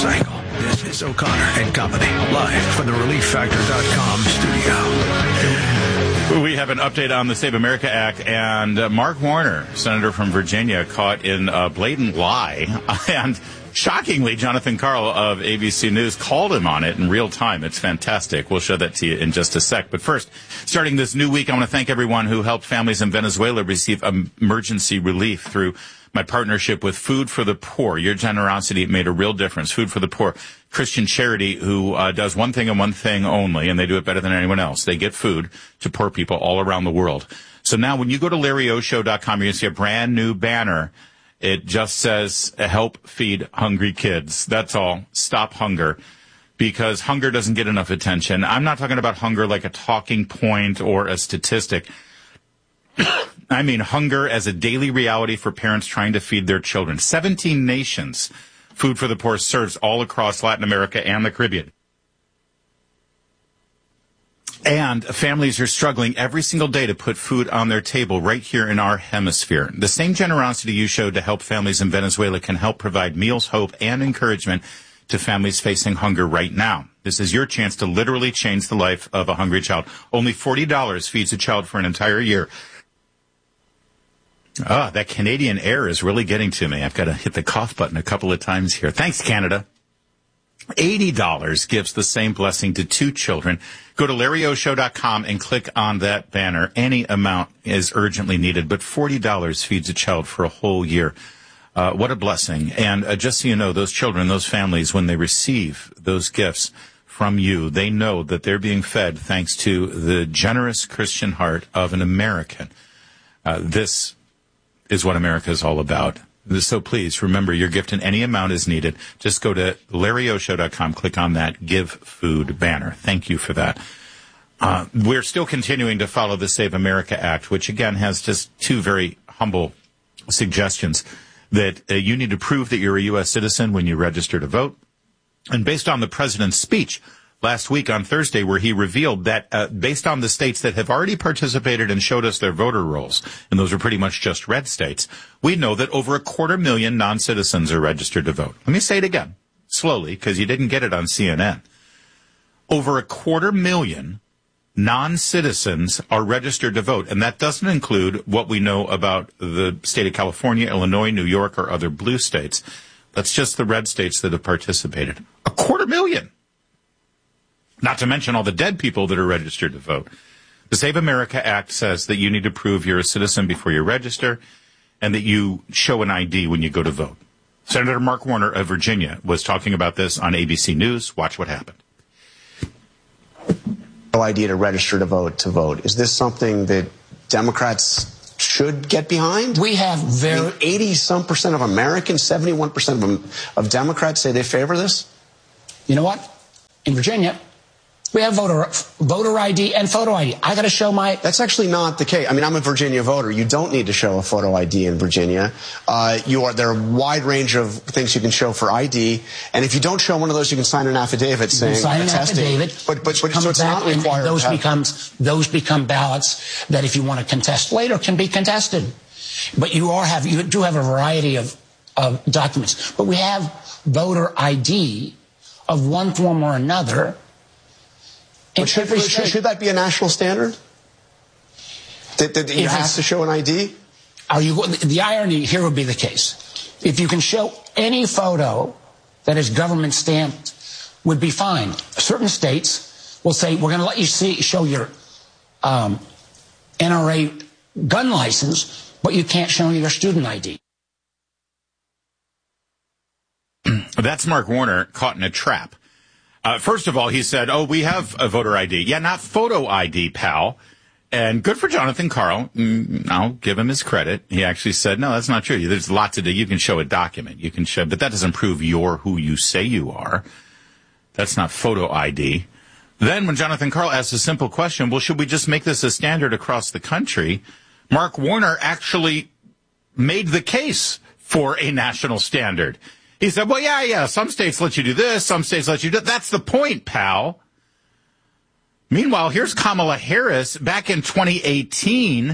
cycle. This is O'Connor and Company, live from the ReliefFactor.com studio. We have an update on the Save America Act, and Mark Warner, senator from Virginia, caught in a blatant lie. And shockingly, Jonathan Karl of ABC News called him on it in real time. It's fantastic. We'll show that to you in just a sec. But first, starting this new week, I want to thank everyone who helped families in Venezuela receive emergency relief through my partnership with Food for the Poor. Your generosity made a real difference. Food for the Poor, Christian charity who does one thing and one thing only, and they do it better than anyone else. They get food to poor people all around the world. So now when you go to LarryOShow.com, you're going to see a brand new banner. It just says, help feed hungry kids. That's all. Stop hunger. Because hunger doesn't get enough attention. I'm not talking about hunger like a talking point or a statistic. I mean hunger as a daily reality for parents trying to feed their children. 17 nations Food for the Poor serves all across Latin America and the Caribbean. And families are struggling every single day to put food on their table right here in our hemisphere. The same generosity you showed to help families in Venezuela can help provide meals, hope, and encouragement to families facing hunger right now. This is your chance to literally change the life of a hungry child. Only $40 feeds a child for an entire year. That Canadian air is really getting to me. I've got to hit the cough button a couple of times here. Thanks, Canada. $80 gives the same blessing to 2 children. Go to LarryOShow.com and click on that banner. Any amount is urgently needed, but $40 feeds a child for a whole year. What a blessing. And just so you know, those children, those families, when they receive those gifts from you, they know that they're being fed thanks to the generous Christian heart of an American. This is what America is all about. So please remember, your gift in any amount is needed. Just go to LarryOShow.com, click on that Give Food banner. Thank you for that. We're still continuing to follow the Save America Act, which again has just 2 very humble suggestions that you need to prove that you're a U.S. citizen when you register to vote. And based on the president's speech last week on Thursday, where he revealed that based on the states that have already participated and showed us their voter rolls, and those are pretty much just red states, we know that over 250,000 non-citizens are registered to vote. Let me say it again, slowly, because you didn't get it on CNN. Over 250,000 non-citizens are registered to vote, and that doesn't include what we know about the state of California, Illinois, New York, or other blue states. That's just the red states that have participated. 250,000. Not to mention all the dead people that are registered to vote. The Save America Act says that you need to prove you're a citizen before you register and that you show an ID when you go to vote. Senator Mark Warner of Virginia was talking about this on ABC News. Watch what happened. No idea to register to vote. Is this something that Democrats should get behind? We have 80-some% of Americans, 71% of Democrats say they favor this? You know what? In Virginia, we have voter ID and photo ID. I got to show my... That's actually not the case. I mean, I'm a Virginia voter. You don't need to show a photo ID in Virginia. There are a wide range of things you can show for ID. And if you don't show one of those, you can sign an affidavit saying... Sign an affidavit. But so it's not required. Those become ballots that if you want to contest later can be contested. But you do have a variety of documents. But we have voter ID of one form or another. Should that be a national standard? That you have to show an ID? The irony here would be the case. If you can show any photo that is government stamped, would be fine. Certain states will say, we're going to let you show your NRA gun license, but you can't show your student ID. That's Mark Warner caught in a trap. First of all, he said, we have a voter ID. Yeah, not photo ID, pal. And good for Jonathan Karl. I'll give him his credit. He actually said, no, that's not true. There's lots to do. You can show a document. You can show, but that doesn't prove you're who you say you are. That's not photo ID. Then when Jonathan Karl asked a simple question, well, should we just make this a standard across the country? Mark Warner actually made the case for a national standard. He said, well, yeah, some states let you do this, some states let you do that. That's the point, pal. Meanwhile, here's Kamala Harris back in 2018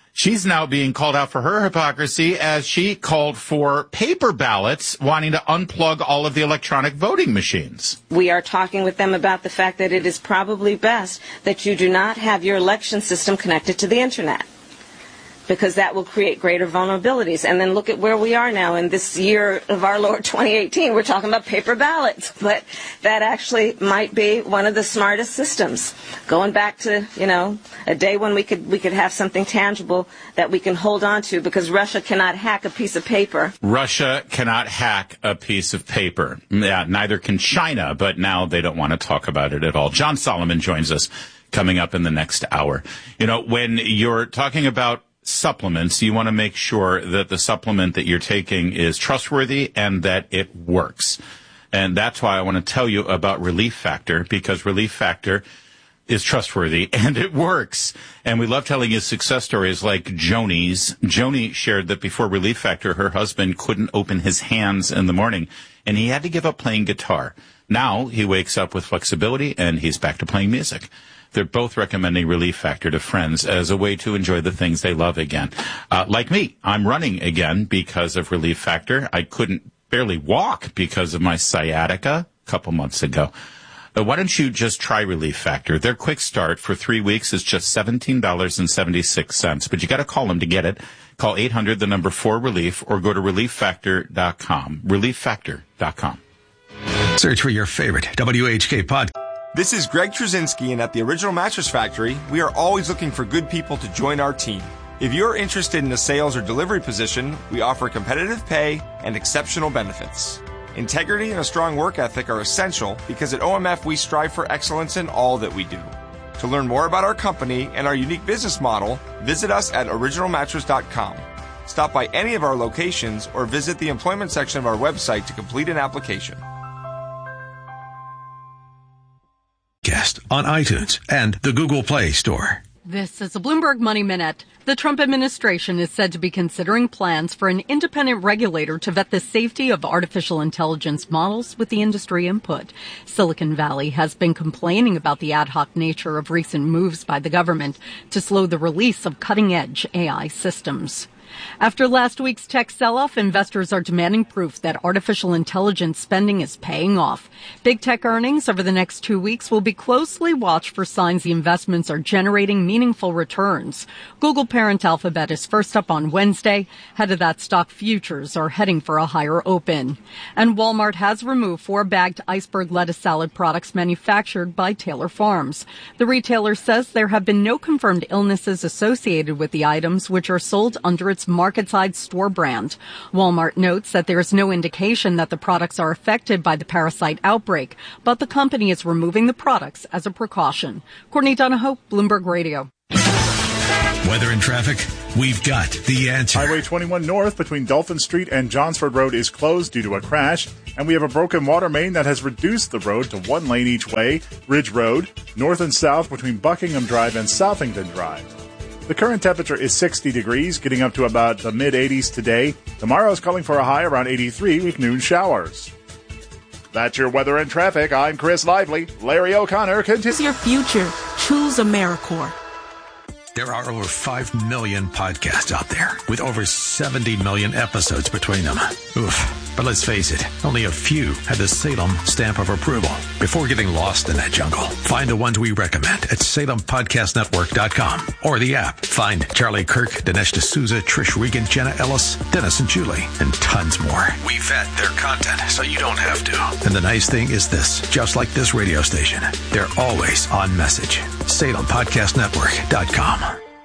She's now being called out for her hypocrisy as she called for paper ballots, wanting to unplug all of the electronic voting machines. We are talking with them about the fact that it is probably best that you do not have your election system connected to the internet, because that will create greater vulnerabilities. And then look at where we are now in this year of our Lord 2018. We're talking about paper ballots, but that actually might be one of the smartest systems. Going back to, a day when we could have something tangible that we can hold on to, because Russia cannot hack a piece of paper. Russia cannot hack a piece of paper. Yeah, neither can China, but now they don't want to talk about it at all. John Solomon joins us coming up in the next hour. When you're talking about supplements, you want to make sure that the supplement that you're taking is trustworthy and that it works. And that's why I want to tell you about Relief Factor, because Relief Factor is trustworthy and it works. And we love telling you success stories like Joni's. Joni shared that before Relief Factor, her husband couldn't open his hands in the morning and he had to give up playing guitar. Now he wakes up with flexibility and he's back to playing music. They're both recommending Relief Factor to friends as a way to enjoy the things they love again. Like me, I'm running again because of Relief Factor. I couldn't barely walk because of my sciatica a couple months ago. Why don't you just try Relief Factor? Their quick start for 3 weeks is just $17.76, but you got to call them to get it. Call 800-4RELIEF or go to ReliefFactor.com. ReliefFactor.com. Search for your favorite WHK podcast. This is Greg Trzynski, and at the Original Mattress Factory, we are always looking for good people to join our team. If you're interested in a sales or delivery position, we offer competitive pay and exceptional benefits. Integrity and a strong work ethic are essential because at OMF we strive for excellence in all that we do. To learn more about our company and our unique business model, visit us at originalmattress.com. Stop by any of our locations or visit the employment section of our website to complete an application. On iTunes and the Google Play Store. This is a Bloomberg Money Minute. The Trump administration is said to be considering plans for an independent regulator to vet the safety of artificial intelligence models with the industry input. Silicon Valley has been complaining about the ad hoc nature of recent moves by the government to slow the release of cutting-edge AI systems. After last week's tech sell-off, investors are demanding proof that artificial intelligence spending is paying off. Big tech earnings over the next 2 weeks will be closely watched for signs the investments are generating meaningful returns. Google parent Alphabet is first up on Wednesday. Ahead of that, stock futures are heading for a higher open. And Walmart has removed 4 bagged iceberg lettuce salad products manufactured by Taylor Farms. The retailer says there have been no confirmed illnesses associated with the items, which are sold under its market-side store brand. Walmart notes that there is no indication that the products are affected by the parasite outbreak, but the company is removing the products as a precaution. Courtney Donahoe, Bloomberg Radio. Weather and traffic, we've got the answer. Highway 21 North between Dolphin Street and Johnsford Road is closed due to a crash, and we have a broken water main that has reduced the road to 1 lane each way. Ridge Road, north and south between Buckingham Drive and Southington Drive. The current temperature is 60 degrees, getting up to about the mid-80s today. Tomorrow is calling for a high around 83 with noon showers. That's your weather and traffic. I'm Chris Lively. Larry O'Connor continues. Your future. Choose AmeriCorps. There are over 5 million podcasts out there with over 70 million episodes between them. Oof. But let's face it, only a few have the Salem stamp of approval. Before getting lost in that jungle, find the ones we recommend at SalemPodcastNetwork.com or the app. Find Charlie Kirk, Dinesh D'Souza, Trish Regan, Jenna Ellis, Dennis and Julie, and tons more. We vet their content so you don't have to. And the nice thing is this, just like this radio station, they're always on message. SalemPodcastNetwork.com.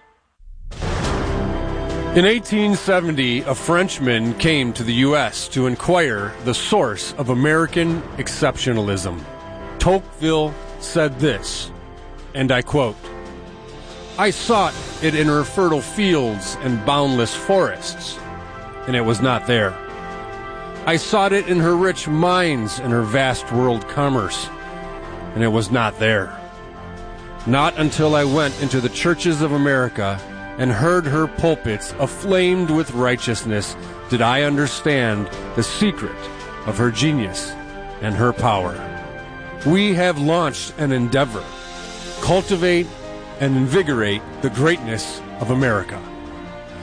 In 1870, a Frenchman came to the U.S. to inquire the source of American exceptionalism. Tocqueville said this, and I quote, "I sought it in her fertile fields and boundless forests, and it was not there. I sought it in her rich mines and her vast world commerce, and it was not there. Not until I went into the churches of America and heard her pulpits aflamed with righteousness did I understand the secret of her genius and her power. We have launched an endeavor, cultivate and invigorate the greatness of America.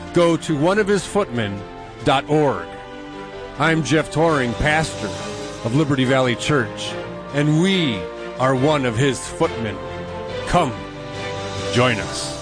go to oneofhisfootmen.org. I'm Jeff Toring, pastor of Liberty Valley Church, and we are one of his footmen. Come, join us.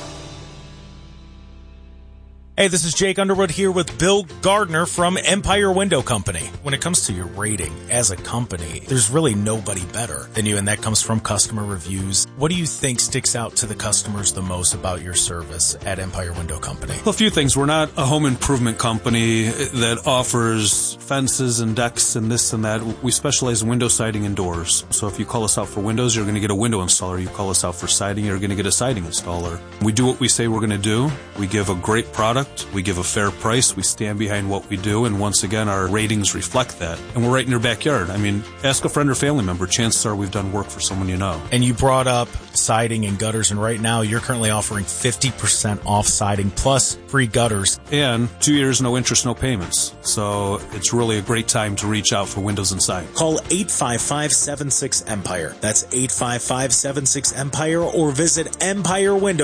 Hey, this is Jake Underwood here with Bill Gardner from Empire Window Company. When it comes to your rating as a company, there's really nobody better than you, and that comes from customer reviews. What do you think sticks out to the customers the most about your service at Empire Window Company? Well, a few things. We're not a home improvement company that offers fences and decks and this and that. We specialize in window siding and doors. So if you call us out for windows, you're going to get a window installer. You call us out for siding, you're going to get a siding installer. We do what we say we're going to do. We give a great product. We give a fair price. We stand behind what we do. And once again, our ratings reflect that. And we're right in your backyard. I mean, ask a friend or family member. Chances are we've done work for someone you know. And you brought up siding and gutters. And right now, you're currently offering 50% off siding plus free gutters. And 2 years, no interest, no payments. So it's really a great time to reach out for windows and siding. Call 855-76-EMPIRE. That's 855-76-EMPIRE or visit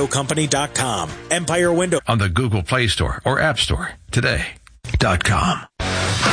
EmpireWindowCompany.com. Empire Window. On the Google Play Store or App Store today.com.